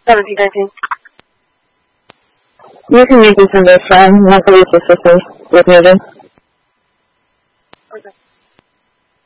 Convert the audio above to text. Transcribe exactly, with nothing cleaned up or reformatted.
seventeen nineteen. You can use this in this round, not police assistance with moving. Okay.